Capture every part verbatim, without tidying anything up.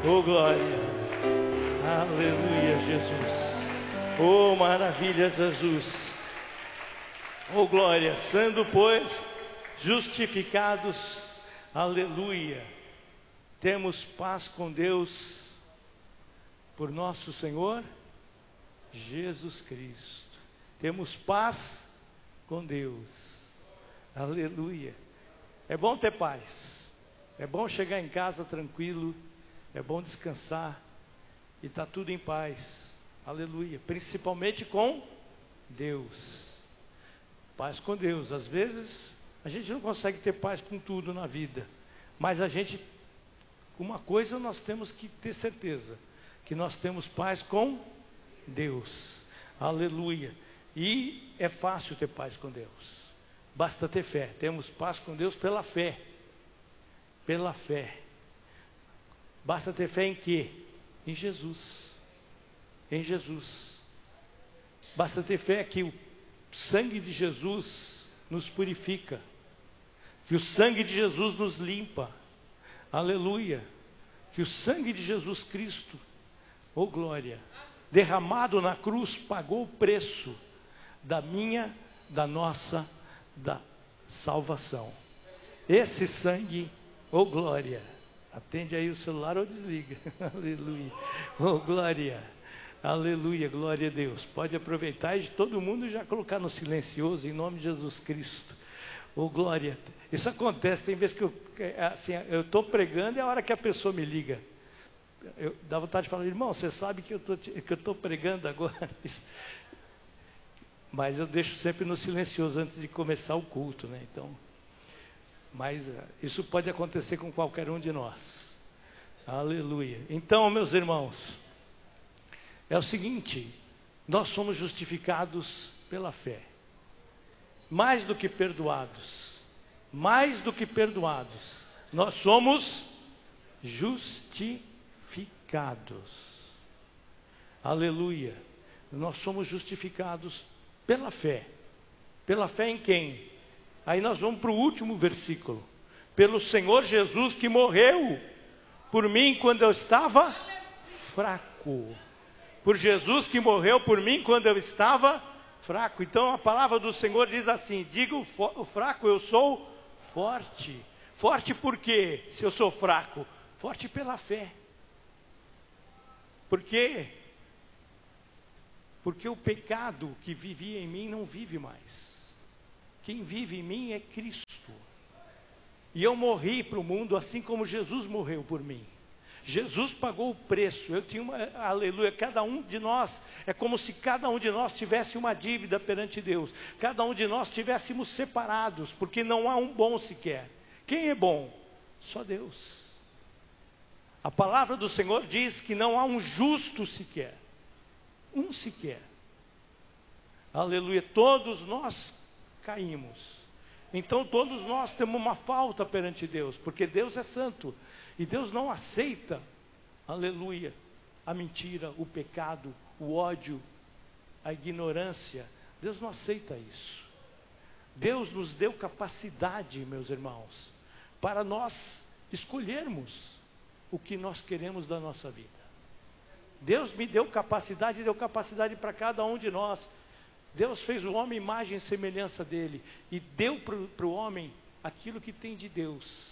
Oh, glória. Aleluia, Jesus. Oh, maravilha, Jesus. Oh, glória. Sendo, pois, justificados, aleluia, temos paz com Deus por nosso Senhor Jesus Cristo. Temos paz com Deus. Aleluia. É bom ter paz. É bom chegar em casa tranquilo. É bom descansar e está tudo em paz. Aleluia. Principalmente com Deus. Paz com Deus. Às vezes a gente não consegue ter paz com tudo na vida, mas a gente, uma coisa nós temos que ter certeza, que nós temos paz com Deus. Aleluia. E é fácil ter paz com Deus. Basta ter fé. Temos paz com Deus pela fé. Pela fé. Basta ter fé em quê? Em Jesus. Em Jesus. Basta ter fé que o sangue de Jesus nos purifica. Que o sangue de Jesus nos limpa. Aleluia. Que o sangue de Jesus Cristo, oh glória, derramado na cruz, pagou o preço da minha, da nossa, da salvação. Esse sangue, oh glória, atende aí o celular ou desliga. Aleluia. Oh glória. Aleluia, glória a Deus. Pode aproveitar e de todo mundo já colocar no silencioso em nome de Jesus Cristo. Oh glória. Isso acontece, tem vezes que eu assim, eu estou pregando e é a hora que a pessoa me liga. Eu dá vontade de falar, irmão, você sabe que eu tô, que eu estou pregando agora. Mas eu deixo sempre no silencioso antes de começar o culto, né? Então, mas isso pode acontecer com qualquer um de nós. Aleluia. Então, meus irmãos, é o seguinte, nós somos justificados pela fé, mais do que perdoados, mais do que perdoados, nós somos justificados. Aleluia. Nós somos justificados pela fé. Pela fé em quem? Aí nós vamos para o último versículo. Pelo Senhor Jesus que morreu por mim quando eu estava fraco. Por Jesus que morreu por mim quando eu estava fraco. Então a palavra do Senhor diz assim: diga o, o fraco, eu sou forte. Forte por quê? Se eu sou fraco, forte pela fé. Por quê? Porque o pecado que vivia em mim não vive mais. Quem vive em mim é Cristo. E eu morri para o mundo assim como Jesus morreu por mim. Jesus pagou o preço. Eu tinha uma, aleluia, cada um de nós, é como se cada um de nós tivesse uma dívida perante Deus. Cada um de nós estivéssemos separados, porque não há um bom sequer. Quem é bom? Só Deus. A palavra do Senhor diz que não há um justo sequer. Um sequer. Aleluia. Todos nós caímos. Então todos nós temos uma falta perante Deus, porque Deus é santo. E Deus não aceita, aleluia, a mentira, o pecado, o ódio, a ignorância. Deus não aceita isso. Deus nos deu capacidade, meus irmãos, para nós escolhermos o que nós queremos da nossa vida. Deus me deu capacidade, deu capacidade para cada um de nós. Deus fez o homem imagem e semelhança dele e deu para o homem aquilo que tem de Deus.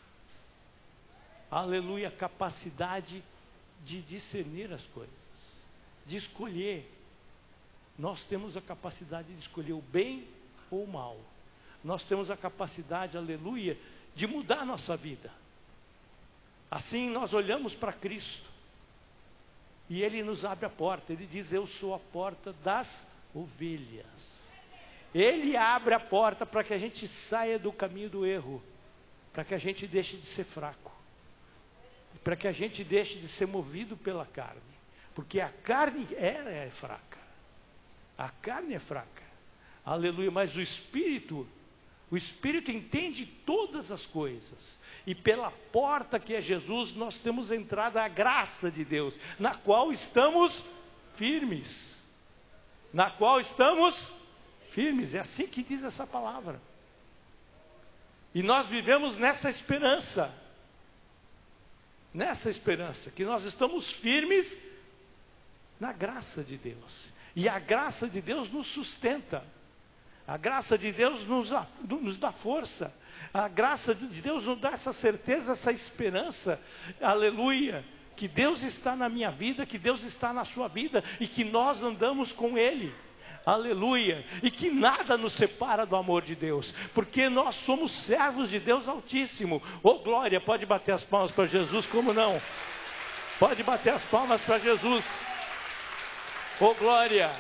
Aleluia, capacidade de discernir as coisas, de escolher. Nós temos a capacidade de escolher o bem ou o mal. Nós temos a capacidade, aleluia, de mudar a nossa vida. Assim nós olhamos para Cristo e Ele nos abre a porta. Ele diz: eu sou a porta das ovelhas. Ele abre a porta para que a gente saia do caminho do erro, para que a gente deixe de ser fraco, para que a gente deixe de ser movido pela carne, porque a carne é, é fraca, a carne é fraca, aleluia, mas o Espírito, o Espírito entende todas as coisas, e pela porta que é Jesus, nós temos entrada à graça de Deus, na qual estamos firmes, na qual estamos firmes, é assim que diz essa palavra, e nós vivemos nessa esperança. nessa esperança, que nós estamos firmes na graça de Deus. E a graça de Deus nos sustenta. A graça de Deus nos, nos dá força. A graça de Deus nos dá essa certeza, essa esperança. Aleluia. Que Deus está na minha vida, que Deus está na sua vida e que nós andamos com Ele. Aleluia. E que nada nos separa do amor de Deus, porque nós somos servos de Deus Altíssimo. Oh glória, pode bater as palmas para Jesus, como não? Pode bater as palmas para Jesus. Oh glória.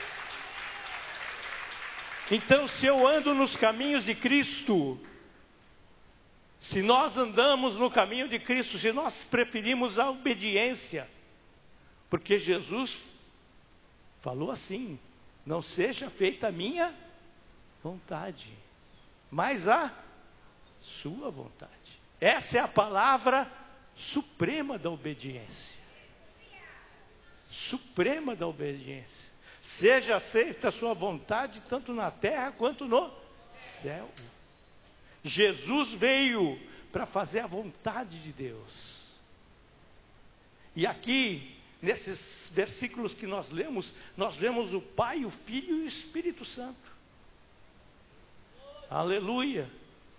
Então, se eu ando nos caminhos de Cristo, se nós andamos no caminho de Cristo, se nós preferimos a obediência, porque Jesus falou assim: não seja feita a minha vontade, mas a sua vontade. Essa é a palavra suprema da obediência. Suprema da obediência. Seja aceita a sua vontade, tanto na terra quanto no céu. Jesus veio para fazer a vontade de Deus. E aqui, nesses versículos que nós lemos, nós vemos o Pai, o Filho e o Espírito Santo. Aleluia.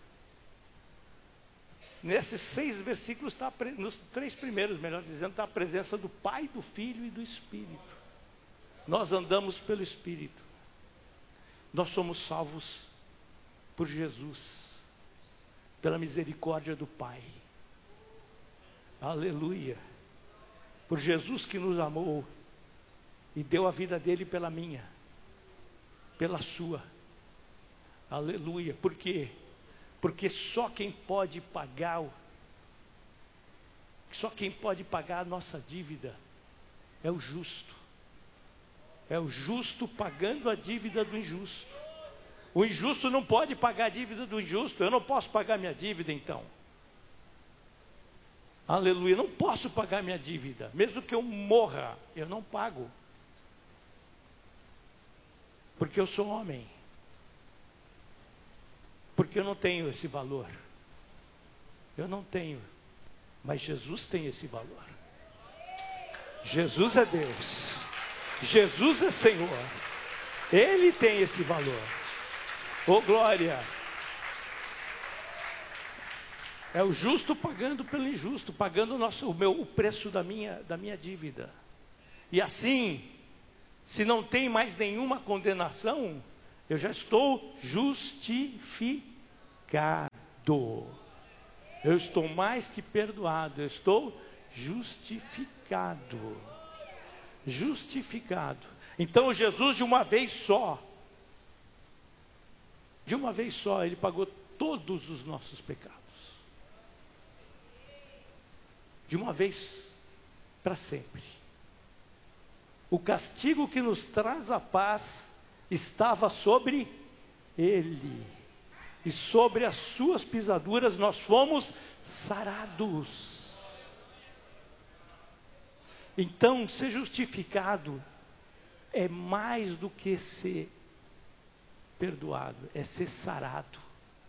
Nesses seis versículos, está, nos três primeiros, melhor dizendo, está a presença do Pai, do Filho e do Espírito. Nós andamos pelo Espírito. Nós somos salvos por Jesus, pela misericórdia do Pai. Aleluia. Por Jesus que nos amou e deu a vida dele pela minha, pela sua. Aleluia. Por quê? Porque só quem pode pagar, só quem pode pagar a nossa dívida é o justo. É o justo pagando a dívida do injusto. O injusto não pode pagar a dívida do injusto. Eu não posso pagar minha dívida então. Aleluia, não posso pagar minha dívida. Mesmo que eu morra, eu não pago. Porque eu sou homem. Porque eu não tenho esse valor. Eu não tenho. Mas Jesus tem esse valor. Jesus é Deus. Jesus é Senhor. Ele tem esse valor. Oh glória. É o justo pagando pelo injusto, pagando o, nosso, o, meu, o preço da minha, da minha dívida. E assim, se não tem mais nenhuma condenação, eu já estou justificado. Eu estou mais que perdoado, eu estou justificado. Justificado. Então Jesus, de uma vez só, de uma vez só, Ele pagou todos os nossos pecados. De uma vez para sempre. O castigo que nos traz a paz estava sobre Ele. E sobre as suas pisaduras nós fomos sarados. Então, ser justificado é mais do que ser perdoado, é ser sarado,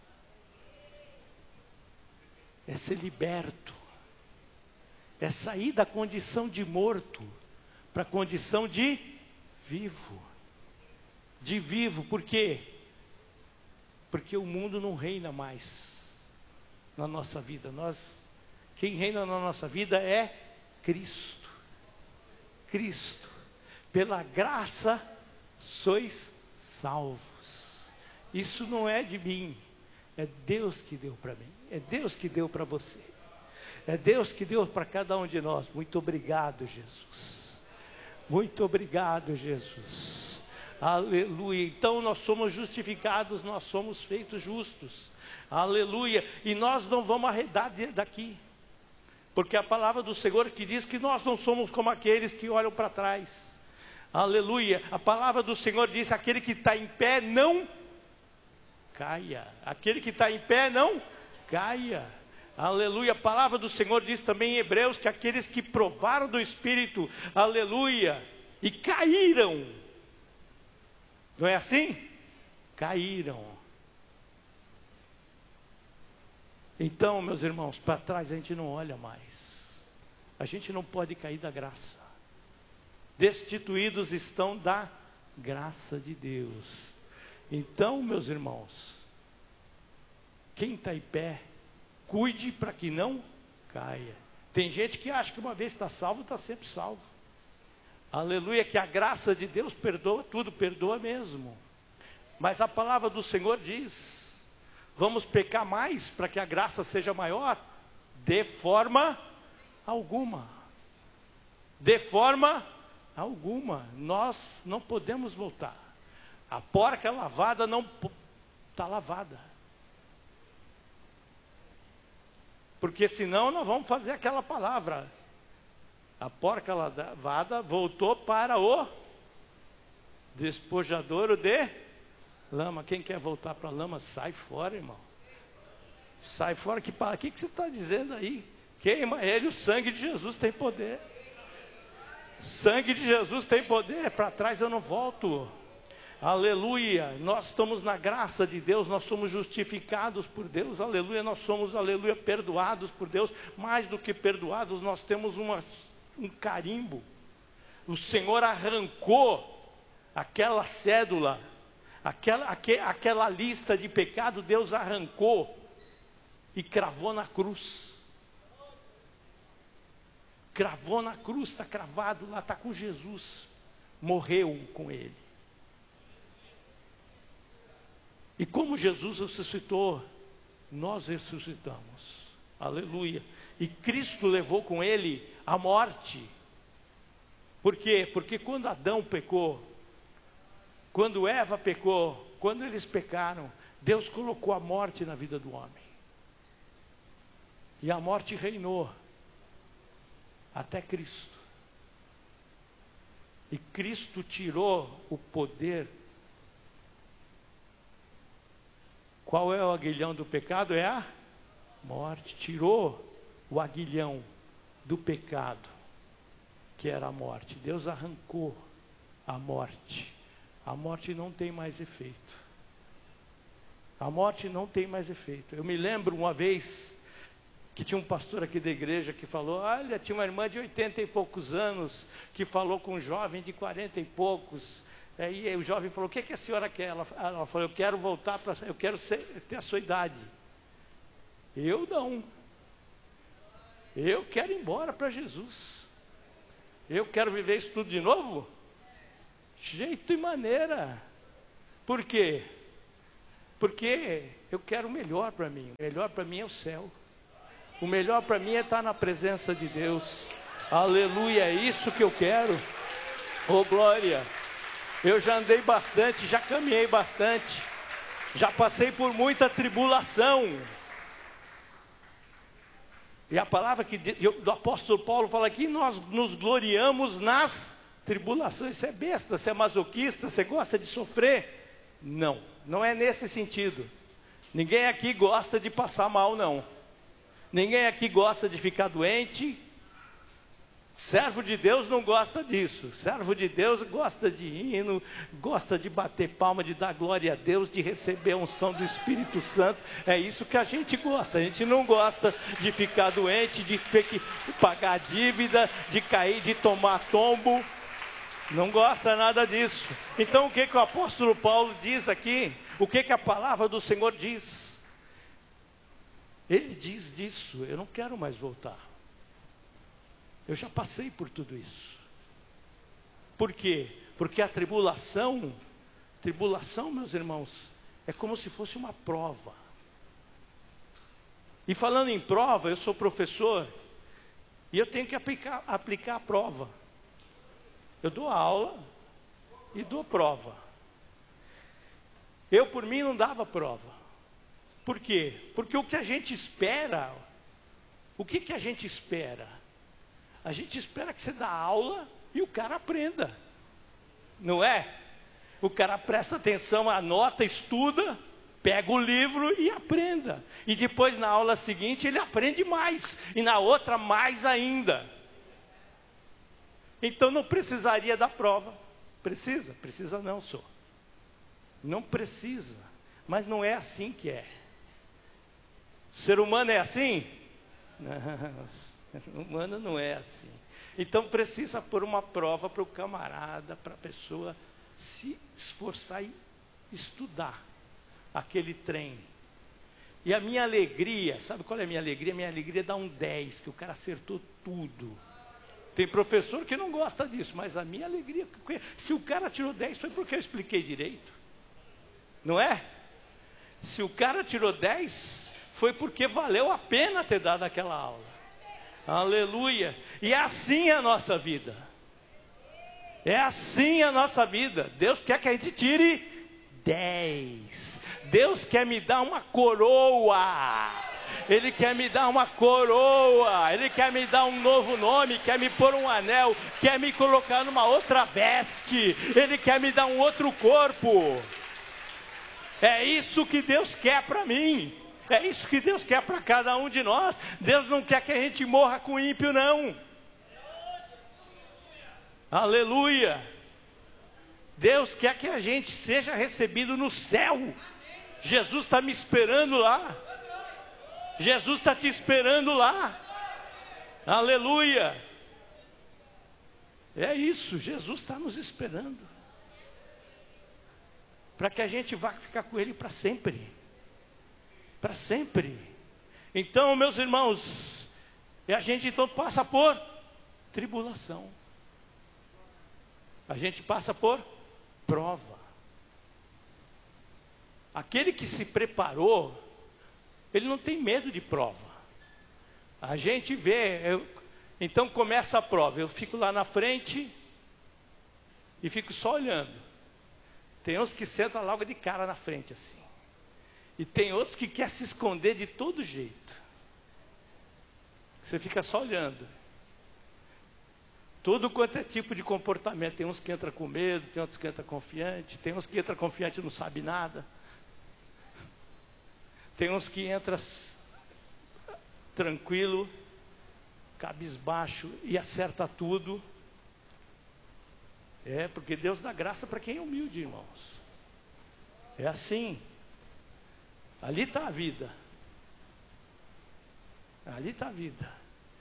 é ser liberto, é sair da condição de morto para a condição de vivo. De vivo, por quê? Porque o mundo não reina mais na nossa vida. Nós, quem reina na nossa vida é Cristo. Cristo, pela graça sois salvos. Isso não é de mim, é Deus que deu para mim, é Deus que deu para você, é Deus que deu para cada um de nós. Muito obrigado, Jesus. Muito obrigado, Jesus. Aleluia. Então nós somos justificados, nós somos feitos justos. Aleluia. E nós não vamos arredar daqui. Porque a palavra do Senhor que diz que nós não somos como aqueles que olham para trás. Aleluia. A palavra do Senhor diz: aquele que está em pé não caia. Aquele que está em pé não caia. Aleluia. A palavra do Senhor diz também em Hebreus que aqueles que provaram do Espírito, aleluia, e caíram. Não é assim? Caíram. Então, meus irmãos, para trás a gente não olha mais. A gente não pode cair da graça. Destituídos estão da graça de Deus. Então, meus irmãos, quem está em pé, cuide para que não caia. Tem gente que acha que uma vez está salvo, está sempre salvo. Aleluia, que a graça de Deus perdoa tudo, perdoa mesmo. Mas a palavra do Senhor diz, vamos pecar mais para que a graça seja maior? De forma alguma. De forma alguma. Nós não podemos voltar. A porca lavada não está lavada. Porque senão nós vamos fazer aquela palavra. A porca lavada voltou para o despojadouro de lama. Quem quer voltar para a lama, sai fora, irmão. Sai fora. Que para que, que você está dizendo aí? Queima ele, o sangue de Jesus tem poder. Sangue de Jesus tem poder. Para trás eu não volto. Aleluia, nós estamos na graça de Deus, nós somos justificados por Deus, aleluia, nós somos, aleluia, perdoados por Deus. Mais do que perdoados, nós temos uma, um carimbo. O Senhor arrancou aquela cédula, aquela, aque, aquela lista de pecado, Deus arrancou e cravou na cruz. Cravou na cruz, está cravado lá, está com Jesus, morreu com ele. E como Jesus ressuscitou, nós ressuscitamos. Aleluia. E Cristo levou com ele a morte. Por quê? Porque quando Adão pecou, quando Eva pecou, quando eles pecaram, Deus colocou a morte na vida do homem. E a morte reinou até Cristo. E Cristo tirou o poder. Qual é o aguilhão do pecado? É a morte. Tirou o aguilhão do pecado, que era a morte. Deus arrancou a morte. A morte não tem mais efeito. A morte não tem mais efeito. Eu me lembro uma vez que tinha um pastor aqui da igreja que falou, olha, tinha uma irmã de oitenta e poucos anos que falou com um jovem de quarenta e poucos. Aí o jovem falou, o que, que a senhora quer? Ela, ela falou, eu quero voltar para, eu quero ser, ter a sua idade. Eu não. Eu quero ir embora para Jesus. Eu quero viver isso tudo de novo? Jeito e maneira. Por quê? Porque eu quero o melhor para mim. O melhor para mim é o céu. O melhor para mim é estar na presença de Deus. Aleluia, é isso que eu quero. Oh, glória. Eu já andei bastante, já caminhei bastante, já passei por muita tribulação. E a palavra que do apóstolo Paulo fala aqui, nós nos gloriamos nas tribulações. Você é besta, você é masoquista, você gosta de sofrer? Não, não é nesse sentido. Ninguém aqui gosta de passar mal, não. Ninguém aqui gosta de ficar doente. Servo de Deus não gosta disso. Servo de Deus gosta de hino, gosta de bater palma, de dar glória a Deus, de receber a unção do Espírito Santo. É isso que a gente gosta. A gente não gosta de ficar doente, de ter que pagar dívida, de cair, de tomar tombo. Não gosta nada disso. Então o que, que o apóstolo Paulo diz aqui? O que, que a palavra do Senhor diz? Ele diz disso, eu não quero mais voltar. Eu já passei por tudo isso. Por quê? Porque a tribulação, tribulação, meus irmãos, é como se fosse uma prova. E falando em prova, eu sou professor, e eu tenho que aplicar, aplicar a prova. Eu dou aula e dou prova. Eu, por mim, não dava prova. Por quê? Porque o que a gente espera, o que, que a gente espera? A gente espera que você dá aula e o cara aprenda, não é? O cara presta atenção, anota, estuda, pega o livro e aprenda. E depois na aula seguinte ele aprende mais, e na outra mais ainda. Então não precisaria da prova. Precisa? Precisa não, senhor. Não precisa, mas não é assim que é. O ser humano é assim? Não. No humano não é assim. Então precisa pôr uma prova para o camarada, para a pessoa se esforçar e estudar aquele trem. E a minha alegria, sabe qual é a minha alegria? Minha alegria é dar um dez, que o cara acertou tudo. Tem professor que não gosta disso, mas a minha alegria, se o cara tirou dez, foi porque eu expliquei direito. Não é? Se o cara tirou dez, foi porque valeu a pena ter dado aquela aula. Aleluia. E é assim a nossa vida. É assim a nossa vida. Deus quer que a gente tire dez. Deus quer me dar uma coroa. Ele quer me dar uma coroa. Ele quer me dar um novo nome. Quer me pôr um anel. Quer me colocar numa outra veste. Ele quer me dar um outro corpo. É isso que Deus quer para mim. É isso que Deus quer para cada um de nós. Deus não quer que a gente morra com ímpio, não. Aleluia. Deus quer que a gente seja recebido no céu. Jesus está me esperando lá. Jesus está te esperando lá. Aleluia. É isso, Jesus está nos esperando. Para que a gente vá ficar com Ele para sempre. Para sempre. Então, meus irmãos, a gente então passa por tribulação. A gente passa por prova. Aquele que se preparou, ele não tem medo de prova. A gente vê, eu, então começa a prova, eu fico lá na frente e fico só olhando. Tem uns que sentam logo de cara na frente assim. E tem outros que querem se esconder de todo jeito. Você fica só olhando. Tudo quanto é tipo de comportamento. Tem uns que entram com medo, tem outros que entram confiante. Tem uns que entram confiante e não sabe nada. Tem uns que entram tranquilo, cabisbaixo e acerta tudo. É, porque Deus dá graça para quem é humilde, irmãos. É assim. Ali está a vida. Ali está a vida.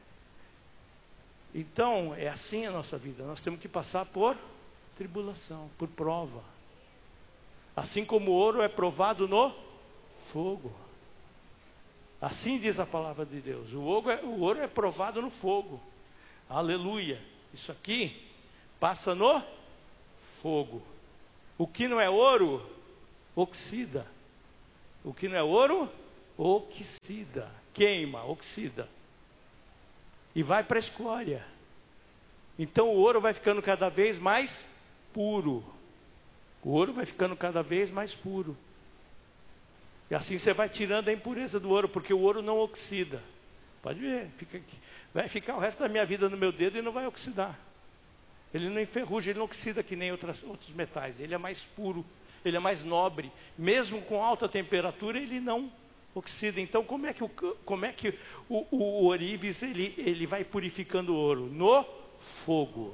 Então, é assim a nossa vida. Nós temos que passar por tribulação, por prova. Assim como o ouro é provado no fogo. Assim diz a palavra de Deus. O ouro é, o ouro é provado no fogo. Aleluia. Isso aqui passa no fogo. O que não é ouro, oxida. O que não é ouro, oxida. Queima, oxida. E vai para a escória. Então o ouro vai ficando cada vez mais puro. O ouro vai ficando cada vez mais puro. E assim você vai tirando a impureza do ouro, porque o ouro não oxida. Pode ver, fica aqui. Vai ficar o resto da minha vida no meu dedo e não vai oxidar. Ele não enferruja, ele não oxida que nem outras, outros metais. Ele é mais puro, ele é mais nobre. Mesmo com alta temperatura, ele não oxida. Então, como é que o, como é que o, o ourives ele, ele vai purificando o ouro? No fogo.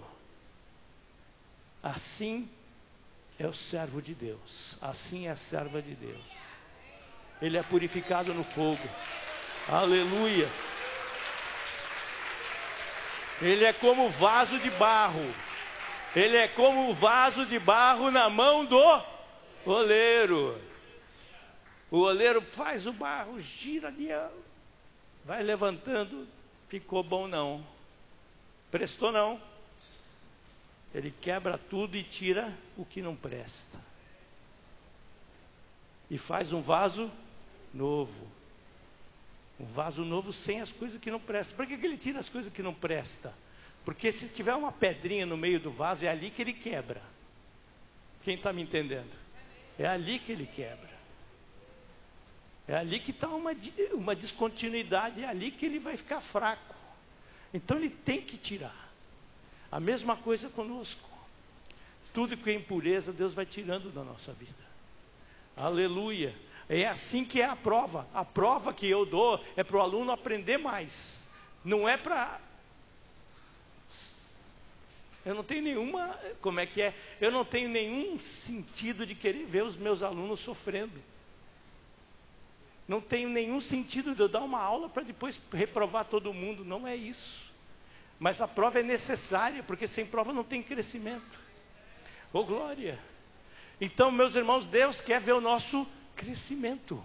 Assim é o servo de Deus. Assim é a serva de Deus. Ele é purificado no fogo. Aleluia. Ele é como vaso de barro. Ele é como vaso de barro na mão do oleiro. O oleiro faz o barro, gira ali, vai levantando. Ficou bom não. Prestou não. Ele quebra tudo e tira o que não presta. E faz um vaso novo. Um vaso novo sem as coisas que não prestam. Por que que ele tira as coisas que não prestam? Porque se tiver uma pedrinha no meio do vaso, é ali que ele quebra. Quem está me entendendo? É ali que ele quebra. É ali que está uma, uma descontinuidade, é ali que ele vai ficar fraco. Então ele tem que tirar. A mesma coisa conosco. Tudo que é impureza, Deus vai tirando da nossa vida. Aleluia. É assim que é a prova. A prova que eu dou é para o aluno aprender mais. Não é para... Eu não tenho nenhuma... Como é que é? Eu não tenho nenhum sentido de querer ver os meus alunos sofrendo. Não tem nenhum sentido de eu dar uma aula para depois reprovar todo mundo. Não é isso. Mas a prova é necessária, porque sem prova não tem crescimento. Ô glória! Então, meus irmãos, Deus quer ver o nosso crescimento.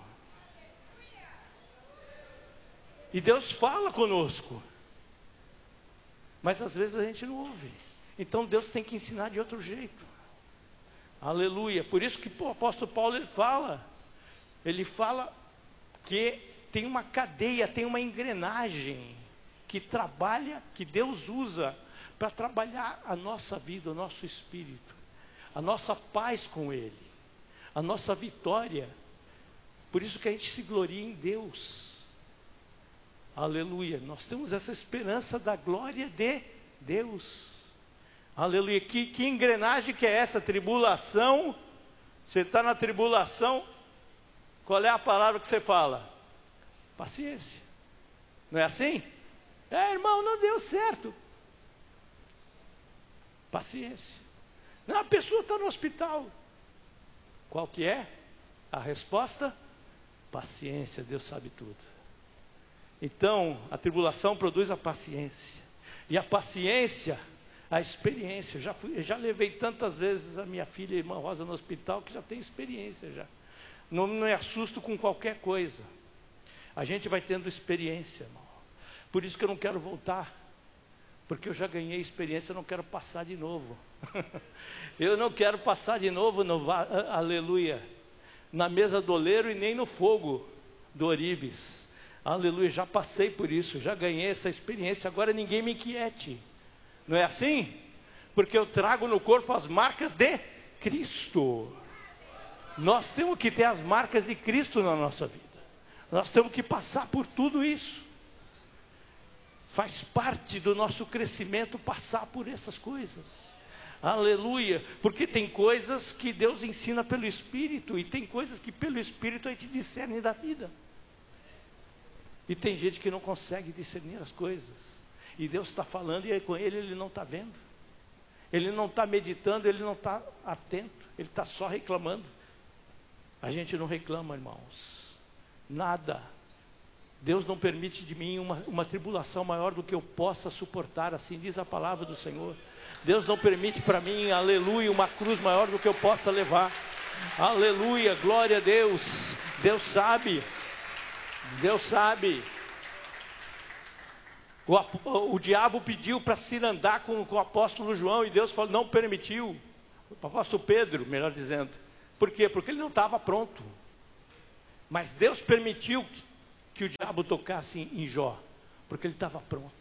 E Deus fala conosco. Mas às vezes a gente não ouve. Então Deus tem que ensinar de outro jeito. Aleluia. Por isso que o apóstolo Paulo ele fala. Ele fala que tem uma cadeia, tem uma engrenagem que trabalha, que Deus usa para trabalhar a nossa vida, o nosso espírito, a nossa paz com Ele, a nossa vitória. Por isso que a gente se gloria em Deus. Aleluia. Nós temos essa esperança da glória de Deus. Aleluia. Que, que engrenagem que é essa? Tribulação. Você está na tribulação. Qual é a palavra que você fala? Paciência. Não é assim? É, irmão, não deu certo. Paciência. Não, a pessoa está no hospital. Qual que é a resposta? Paciência, Deus sabe tudo. Então, a tribulação produz a paciência. E a paciência, a experiência. Eu já, fui, eu já levei tantas vezes a minha filha, a irmã Rosa, no hospital, que já tem experiência já. Não me assusto com qualquer coisa. A gente vai tendo experiência, irmão. Por isso que eu não quero voltar. Porque eu já ganhei experiência, eu não quero passar de novo. Eu não quero passar de novo, no, aleluia, na mesa do oleiro e nem no fogo do Oribes. Aleluia, já passei por isso, já ganhei essa experiência, agora ninguém me inquiete. Não é assim? Porque eu trago no corpo as marcas de Cristo. Nós temos que ter as marcas de Cristo na nossa vida. Nós temos que passar por tudo isso. Faz parte do nosso crescimento passar por essas coisas. Aleluia. Porque tem coisas que Deus ensina pelo Espírito, e tem coisas que pelo Espírito a gente discerne da vida. E tem gente que não consegue discernir as coisas. E Deus está falando e aí com ele ele não está vendo. Ele não está meditando, ele não está atento. Ele está só reclamando. A gente não reclama, irmãos. Nada. Deus não permite de mim uma, uma tribulação maior do que eu possa suportar. Assim diz a palavra do Senhor. Deus não permite para mim, aleluia, uma cruz maior do que eu possa levar. Aleluia, glória a Deus. Deus sabe. Deus sabe. O, o, o diabo pediu para se andar com, com o apóstolo João, e Deus falou, não permitiu. O apóstolo Pedro, melhor dizendo. Por quê? Porque ele não estava pronto. Mas Deus permitiu que, que o diabo tocasse em, em Jó, porque ele estava pronto.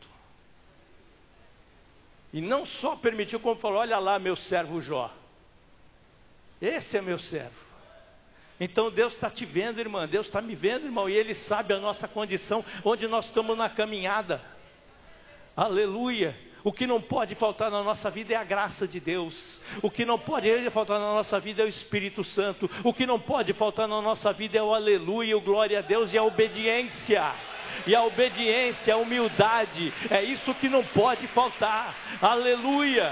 E não só permitiu, como falou, olha lá meu servo Jó. Esse é meu servo. Então Deus está te vendo, irmã, Deus está me vendo, irmão, e Ele sabe a nossa condição, onde nós estamos na caminhada. Aleluia. O que não pode faltar na nossa vida é a graça de Deus. O que não pode faltar na nossa vida é o Espírito Santo. O que não pode faltar na nossa vida é o aleluia, o glória a Deus e a obediência. E a obediência, a humildade, é isso que não pode faltar. Aleluia.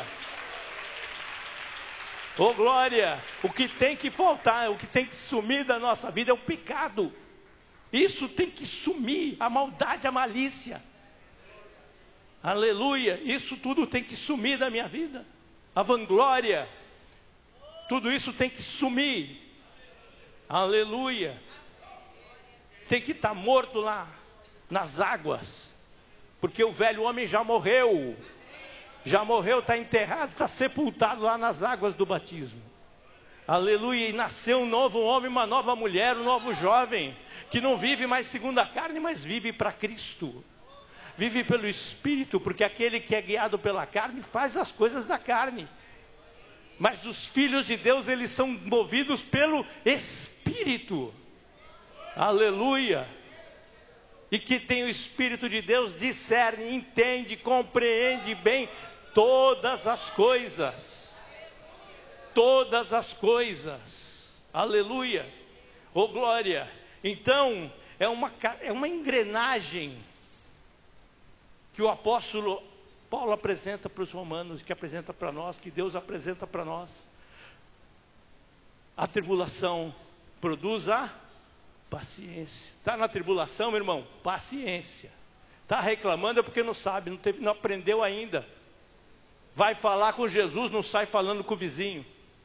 Oh glória. O que tem que faltar, o que tem que sumir da nossa vida é o pecado. Isso tem que sumir, a maldade, a malícia. Aleluia, isso tudo tem que sumir da minha vida. A vanglória, tudo isso tem que sumir. Aleluia. Tem que estar morto lá nas águas, porque o velho homem já morreu. Já morreu, está enterrado, está sepultado lá nas águas do batismo. Aleluia, e nasceu um novo homem, uma nova mulher, um novo jovem, que não vive mais segundo a carne, mas vive para Cristo. Vive pelo Espírito, porque aquele que é guiado pela carne faz as coisas da carne. Mas os filhos de Deus, eles são movidos pelo Espírito. Aleluia. E que tem o Espírito de Deus, discerne, entende, compreende bem todas as coisas. Todas as coisas. Aleluia. Oh glória. Então, é uma, é uma engrenagem que o apóstolo Paulo apresenta para os romanos, que apresenta para nós, que Deus apresenta para nós. A tribulação produz a Paciência. Está na tribulação, meu irmão? Paciência. Está reclamando é porque não sabe, não, teve, não aprendeu ainda. Vai falar com Jesus, não sai falando com o vizinho.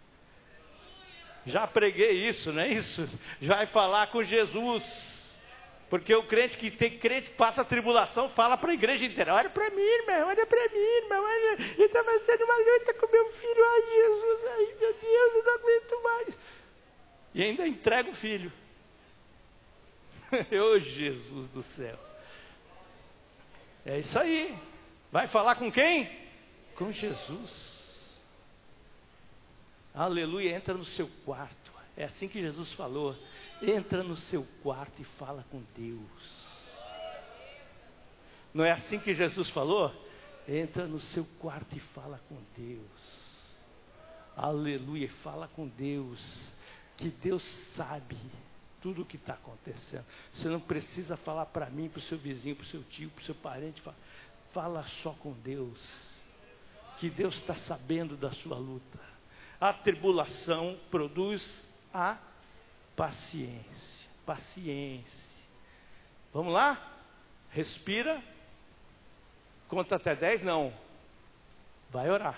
Já preguei isso, não é isso? Vai falar com Jesus. Porque o crente que tem crente, passa a tribulação, fala para a igreja inteira. Olha para mim, irmão, olha para mim, irmão. Olha, eu estou fazendo uma luta com meu filho. Ai, Jesus, ai, meu Deus, eu não aguento mais. E ainda entrega o filho. Ô Jesus do céu. É isso aí. Vai falar com quem? Com Jesus. Aleluia, entra no seu quarto. É assim que Jesus falou. Entra no seu quarto e fala com Deus. Não é assim que Jesus falou? Entra no seu quarto e fala com Deus. Aleluia, fala com Deus. Que Deus sabe tudo o que está acontecendo. Você não precisa falar para mim, para o seu vizinho, para o seu tio, para o seu parente. Fala, fala só com Deus. Que Deus está sabendo da sua luta. A tribulação produz a paciência. Paciência. Vamos lá? Respira. Conta até dez? Não. Vai orar.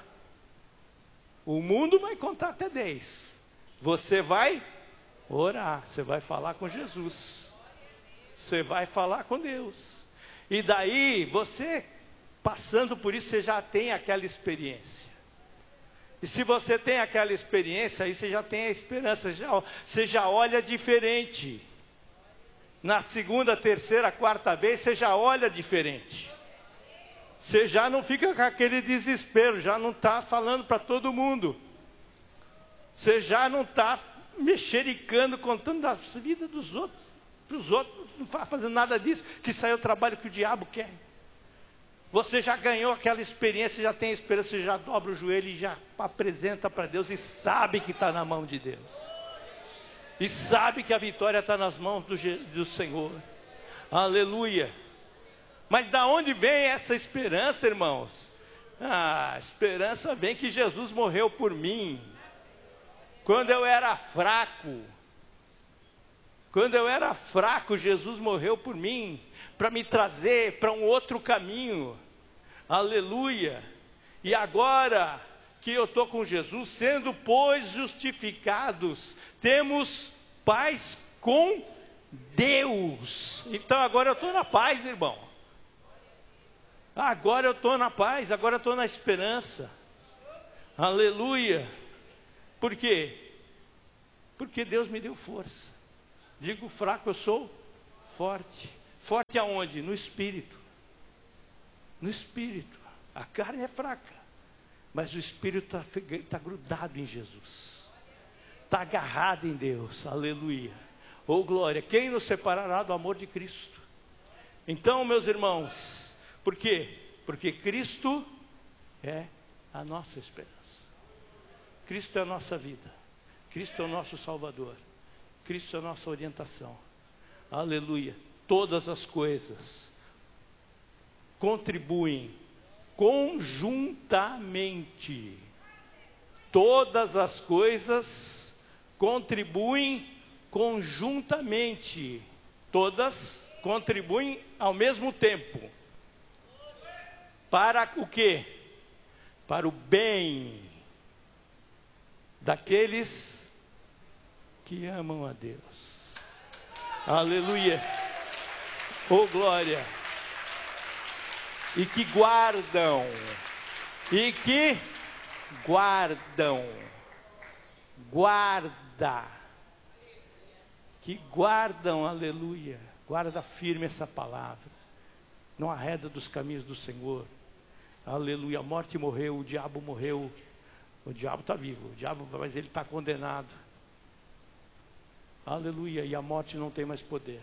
O mundo vai contar até dez. Você vai orar, você vai falar com Jesus, você vai falar com Deus, e daí você, passando por isso, você já tem aquela experiência, e se você tem aquela experiência, aí você já tem a esperança, já, você já olha diferente, na segunda, terceira, quarta vez, você já olha diferente, você já não fica com aquele desespero, já não está falando para todo mundo, você já não está mexericando, contando da vida dos outros, para os outros, não está fazendo nada disso, que isso aí é o trabalho que o diabo quer. Você já ganhou aquela experiência, já tem a esperança, você já dobra o joelho e já apresenta para Deus e sabe que está na mão de Deus. E sabe que a vitória está nas mãos do, do Senhor. Aleluia. Mas da onde vem essa esperança, irmãos? Ah, a esperança vem que Jesus morreu por mim. Quando eu era fraco, quando eu era fraco, Jesus morreu por mim, para me trazer para um outro caminho, aleluia, e agora que eu estou com Jesus, sendo pois justificados, temos paz com Deus, então agora eu estou na paz, irmão, agora eu estou na paz, agora eu estou na esperança, aleluia. Por quê? Porque Deus me deu força. Digo fraco, eu sou forte. Forte aonde? No espírito. No espírito. A carne é fraca, mas o espírito está tá grudado em Jesus. Está agarrado em Deus. Aleluia. Oh glória. Quem nos separará do amor de Cristo? Então, meus irmãos, por quê? Porque Cristo é a nossa esperança. Cristo é a nossa vida, Cristo é o nosso Salvador, Cristo é a nossa orientação, aleluia. Todas as coisas contribuem conjuntamente, todas as coisas contribuem conjuntamente, todas contribuem ao mesmo tempo, para o quê? Para o bem daqueles que amam a Deus. Aleluia. Oh glória. E que guardam. E que guardam. Guarda. Que guardam, aleluia. Guarda firme essa palavra. Não arreda dos caminhos do Senhor. Aleluia. A morte morreu, o diabo morreu. O diabo está vivo, o diabo, mas ele está condenado. Aleluia, e a morte não tem mais poder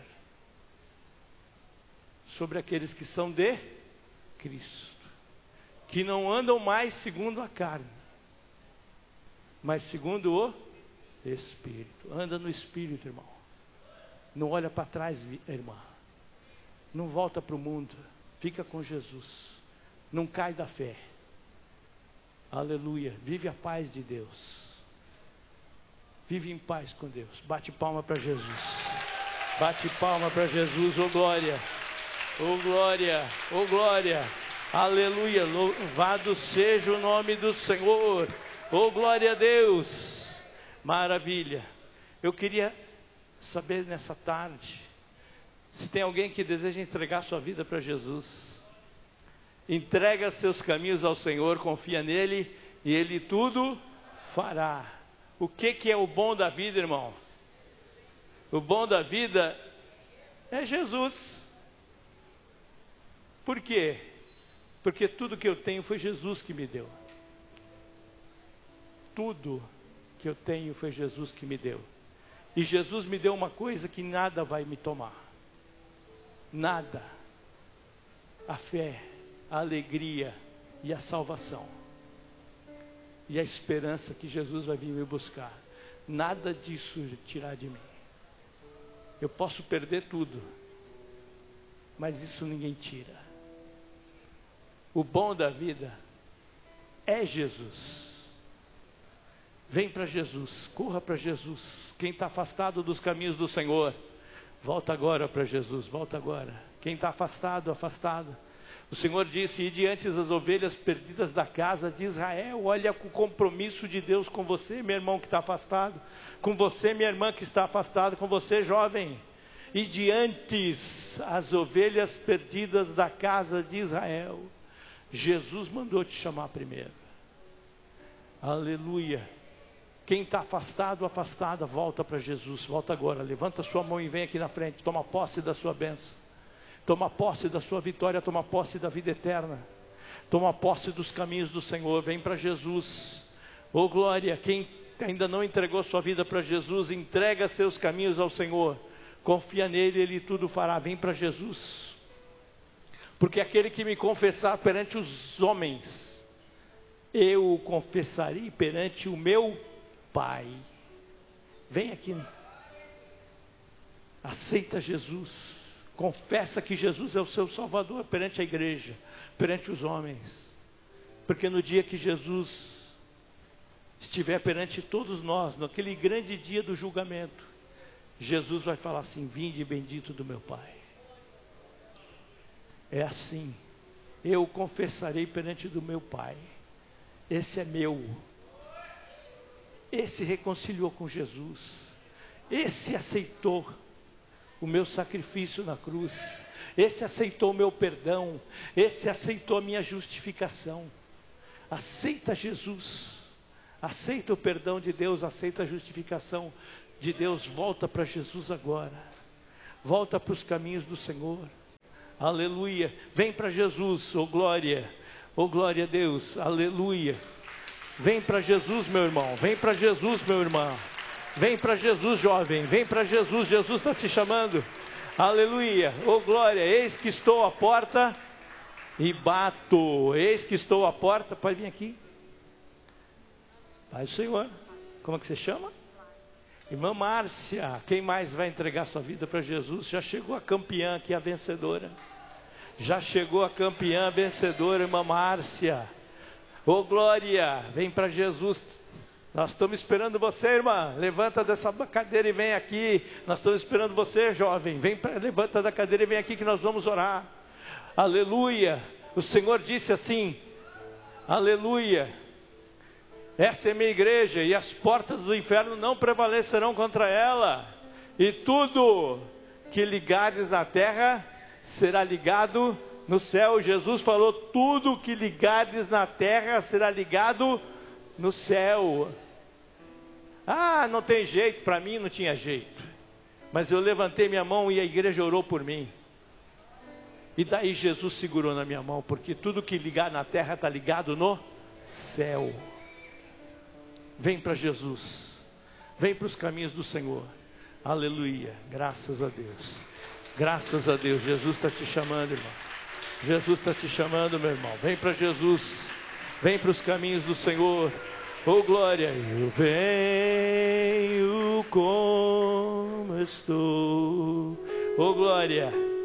sobre aqueles que são de Cristo, que não andam mais segundo a carne, mas segundo o Espírito. Anda no Espírito, irmão. Não olha para trás, irmã. Não volta para o mundo. Fica com Jesus. Não cai da fé. Aleluia, vive a paz de Deus. Vive em paz com Deus. Bate palma para Jesus. Bate palma para Jesus, ô glória, ô glória, ô glória, aleluia, louvado seja o nome do Senhor, ô glória a Deus, maravilha. Eu queria saber nessa tarde, se tem alguém que deseja entregar sua vida para Jesus. Entrega seus caminhos ao Senhor, confia nele e Ele tudo fará. O que que é o bom da vida, irmão? O bom da vida é Jesus. Por quê? Porque tudo que eu tenho foi Jesus que me deu. Tudo que eu tenho foi Jesus que me deu. E Jesus me deu uma coisa que nada vai me tomar. Nada. A fé, a alegria e a salvação. E a esperança que Jesus vai vir me buscar. Nada disso tirar de mim. Eu posso perder tudo, mas isso ninguém tira. O bom da vida é Jesus. Vem para Jesus, corra para Jesus. Quem está afastado dos caminhos do Senhor, volta agora para Jesus, volta agora. Quem está afastado, afastado. O Senhor disse: e diante das ovelhas perdidas da casa de Israel. Olha o compromisso de Deus com você, meu irmão que está afastado, com você, minha irmã que está afastada, com você, jovem. E diante as ovelhas perdidas da casa de Israel, Jesus mandou te chamar primeiro. Aleluia. Quem está afastado, afastada, volta para Jesus, volta agora, levanta sua mão e vem aqui na frente, toma posse da sua bênção. Toma posse da sua vitória, toma posse da vida eterna. Toma posse dos caminhos do Senhor, vem para Jesus. Oh glória, quem ainda não entregou sua vida para Jesus, entrega seus caminhos ao Senhor. Confia nele, Ele tudo fará, vem para Jesus. Porque aquele que me confessar perante os homens, eu o confessarei perante o meu Pai. Vem aqui. Aceita Jesus. Confessa que Jesus é o seu Salvador perante a igreja, perante os homens. Porque no dia que Jesus estiver perante todos nós, naquele grande dia do julgamento, Jesus vai falar assim: vinde bendito do meu Pai. É assim, eu confessarei perante do meu Pai. Esse é meu. Esse reconciliou com Jesus. Esse aceitou o meu sacrifício na cruz. Esse aceitou o meu perdão. Esse aceitou a minha justificação. Aceita Jesus. Aceita o perdão de Deus. Aceita a justificação de Deus. Volta para Jesus agora. Volta para os caminhos do Senhor. Aleluia. Vem para Jesus, oh glória. Oh glória a Deus. Aleluia. Vem para Jesus, meu irmão. Vem para Jesus, meu irmão. Vem para Jesus, jovem, vem para Jesus, Jesus está te chamando. Aleluia, oh glória, eis que estou à porta e bato. Eis que estou à porta, pode vir aqui. Pai do Senhor, como é que você chama? Irmã Márcia. Quem mais vai entregar sua vida para Jesus? Já chegou a campeã aqui, a vencedora. Já chegou a campeã, a vencedora, irmã Márcia. Oh glória, vem para Jesus. Nós estamos esperando você, irmã. Levanta dessa cadeira e vem aqui. Nós estamos esperando você, jovem. Vem pra, levanta da cadeira e vem aqui que nós vamos orar. Aleluia. O Senhor disse assim: aleluia. Essa é minha igreja e as portas do inferno não prevalecerão contra ela. E tudo que ligares na terra será ligado no céu. Jesus falou: tudo que ligares na terra será ligado no céu. Ah, não tem jeito, para mim não tinha jeito. Mas eu levantei minha mão e a igreja orou por mim. E daí Jesus segurou na minha mão, porque tudo que ligar na terra está ligado no céu. Vem para Jesus. Vem para os caminhos do Senhor. Aleluia. Graças a Deus. Graças a Deus. Jesus está te chamando, irmão. Jesus está te chamando, meu irmão. Vem para Jesus. Vem para os caminhos do Senhor. Oh glória, eu venho como estou. Oh glória.